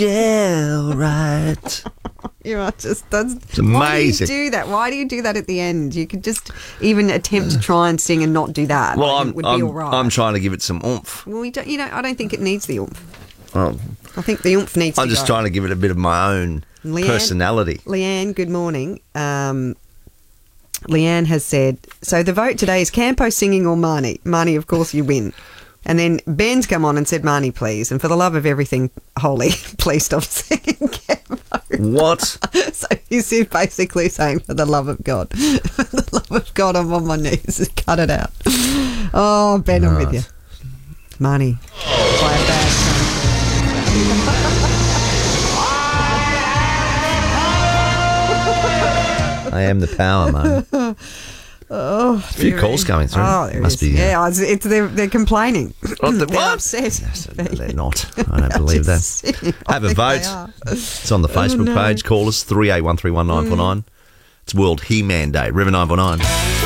Yeah, all right. You are just, It's amazing. Why do you do that? Why do you do that at the end? You could just even attempt to try and sing and not do that. Well, Like, it would be all right. I'm trying to give it some oomph. Well, I don't think it needs the oomph. Oh, I think the oomph needs I'm to just go. trying to give it a bit of my own personality. Leanne, good morning. Leanne has said, so the vote today is Campo singing or Marnie. Marnie, of course, you win. And then Ben's come on and said, Marnie, please. And for the love of everything holy, please stop singing Campo. What? So he's basically saying, for the love of God. For the love of God, I'm on my knees. Cut it out. Oh, Ben, I'm with you. Marnie, play a bad song. I am the power, man. Oh, a few calls coming through. Oh, there Must is. be. Yeah, they're complaining. What? They're What? upset. No, they're not. I don't believe that. Have a vote. It's on the Facebook page. Call us 38131949. It's World He-Man Day. River 949.